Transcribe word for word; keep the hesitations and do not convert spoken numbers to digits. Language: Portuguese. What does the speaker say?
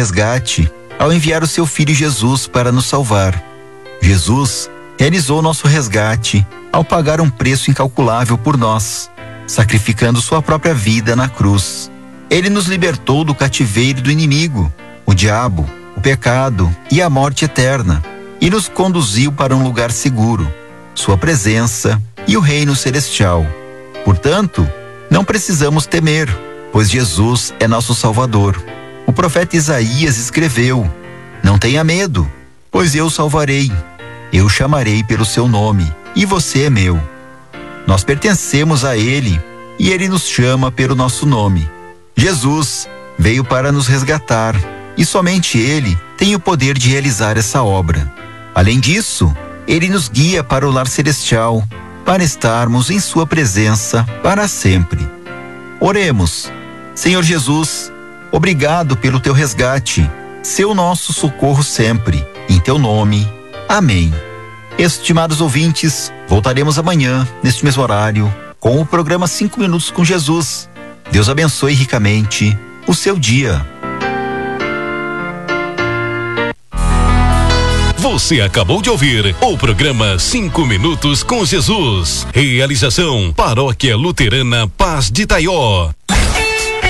resgate ao enviar o seu Filho Jesus para nos salvar. Jesus realizou nosso resgate ao pagar um preço incalculável por nós, sacrificando sua própria vida na cruz. Ele nos libertou do cativeiro do inimigo, o diabo, o pecado e a morte eterna, e nos conduziu para um lugar seguro, sua presença e o reino celestial. Portanto, não precisamos temer, pois Jesus é nosso Salvador. O profeta Isaías escreveu: não tenha medo, pois eu o salvarei. Eu o chamarei pelo seu nome, e você é meu. Nós pertencemos a Ele, e Ele nos chama pelo nosso nome. Jesus veio para nos resgatar, e somente Ele tem o poder de realizar essa obra. Além disso, Ele nos guia para o lar celestial, para estarmos em sua presença para sempre. Oremos. Senhor Jesus, obrigado pelo teu resgate, sê o nosso socorro sempre. Em teu nome, amém. Estimados ouvintes, voltaremos amanhã, neste mesmo horário, com o programa cinco minutos com Jesus. Deus abençoe ricamente o seu dia. Você acabou de ouvir o programa cinco minutos com Jesus. Realização Paróquia Luterana Paz de Taió.